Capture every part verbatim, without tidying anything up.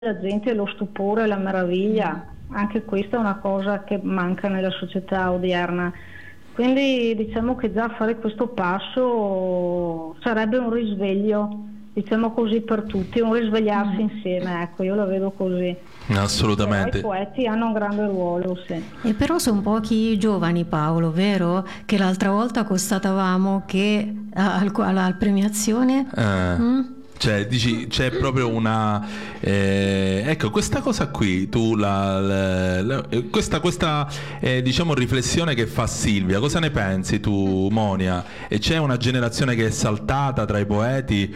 la gente, lo stupore, la meraviglia. Anche questa è una cosa che manca nella società odierna. Quindi diciamo che già fare questo passo sarebbe un risveglio, diciamo così, per tutti, un risvegliarsi mm. insieme, ecco, io la vedo così. Assolutamente. Però i poeti hanno un grande ruolo, sì. E però sono pochi giovani, Paolo, vero? Che l'altra volta constatavamo che al, alla premiazione... Eh. Mm? Cioè, dici, c'è proprio una eh, ecco, questa cosa qui, tu la, la, la questa, questa eh, diciamo riflessione che fa Silvia, cosa ne pensi tu, Monia? E c'è una generazione che è saltata tra i poeti?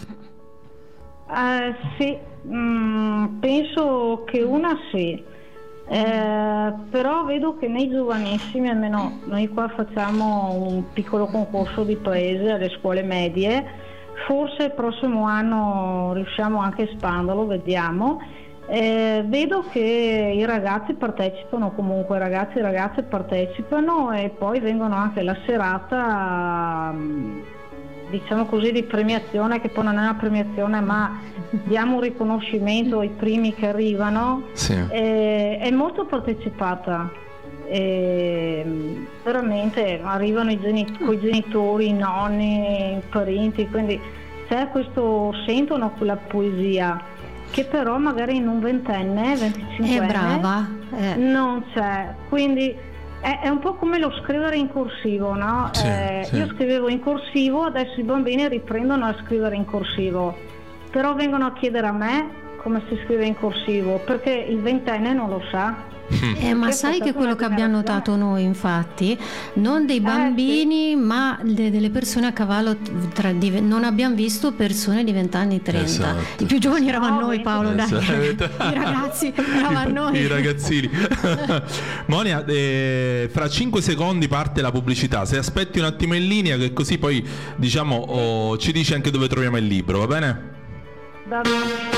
Uh, sì, mm, penso che una sì, eh, però vedo che nei giovanissimi, almeno noi qua facciamo un piccolo concorso di paese alle scuole medie. Forse il prossimo anno riusciamo anche a espanderlo, vediamo. Eh, vedo che i ragazzi partecipano, comunque ragazzi e ragazze partecipano, e poi vengono anche la serata, diciamo così, di premiazione, che poi non è una premiazione ma diamo un riconoscimento ai primi che arrivano. Sì. Eh, è molto partecipata. E veramente arrivano i genitori, coi genitori, i nonni, i parenti, quindi c'è questo, sentono quella poesia che però magari in un ventenne, venticinquenne è brava, eh. non c'è, quindi è, è un po' come lo scrivere in corsivo, no? Sì, eh, sì. Io scrivevo in corsivo, adesso i bambini riprendono a scrivere in corsivo, però vengono a chiedere a me come si scrive in corsivo, perché il ventenne non lo sa. Eh, ma sai che quello che abbiamo notato noi, infatti, non dei bambini, eh, sì. ma de- delle persone a cavallo tra di- non abbiamo visto persone di venti anni, trenta. Esatto. I più giovani eravamo no, noi, Paolo, esatto. dai. I ragazzi eravamo noi. I ragazzini. Monia, eh, fra cinque secondi parte la pubblicità. Se aspetti un attimo in linea, che così poi diciamo oh, ci dici anche dove troviamo il libro, va bene? Va bene.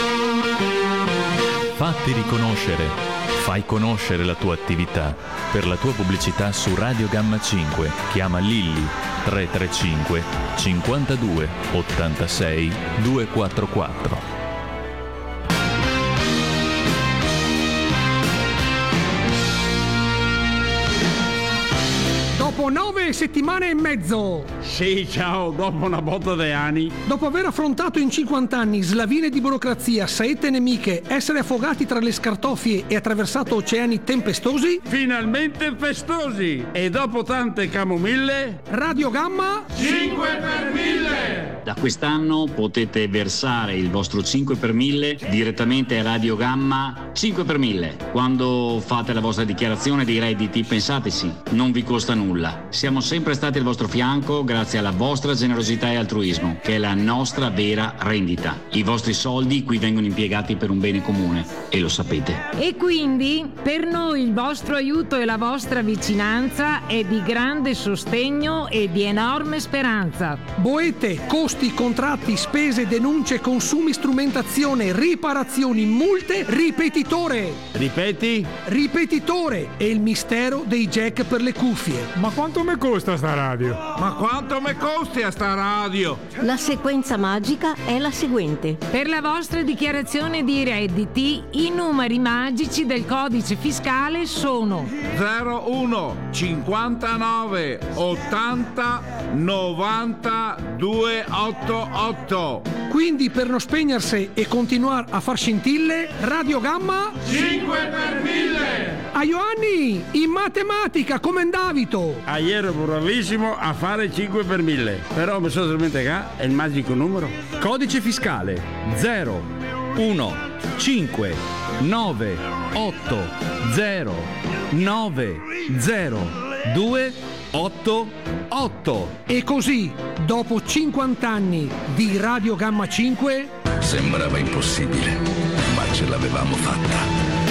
Fatti riconoscere. Fai conoscere la tua attività. Per la tua pubblicità su Radio Gamma cinque chiama Lilli tre tre cinque cinquantadue ottantasei duecentoquarantaquattro. Dopo nove settimane e mezzo. Sì, ciao, dopo una botta di anni. Dopo aver affrontato in cinquanta anni slavine di burocrazia, saette nemiche, essere affogati tra le scartoffie e attraversato oceani tempestosi, finalmente festosi. E dopo tante camomille, Radio Gamma cinque per mille. Da quest'anno potete versare il vostro cinque per mille direttamente a Radio Gamma cinque per mille. Quando fate la vostra dichiarazione dei redditi, pensateci, non vi costa nulla. Siamo sempre stati al vostro fianco grazie alla vostra generosità e altruismo, che è la nostra vera rendita. I vostri soldi qui vengono impiegati per un bene comune e lo sapete. E quindi per noi il vostro aiuto e la vostra vicinanza è di grande sostegno e di enorme speranza. Boete, costi, contratti, spese, denunce, consumi, strumentazione, riparazioni, multe, ripetitore. Ripeti? Ripetitore è il mistero dei jack per le cuffie. Ma quanto mi costa sta radio? Ma quanto mi costi a sta radio? La sequenza magica è la seguente. Per la vostra dichiarazione di redditi, i numeri magici del codice fiscale sono zero uno cinquantanove ottanta novanta duecentottantotto. Quindi per non spegnersi e continuare a far scintille, Radio Gamma cinque per mille. A Ioanni, in matematica come Davito. Ah, ieri ero bravissimo a fare cinque per mille, però mi sono dimenticato è il magico numero. Codice fiscale zero uno cinque nove otto zero nove zero due otto otto. E così, dopo cinquanta anni di Radio Gamma cinque, sembrava impossibile, ma ce l'avevamo fatta.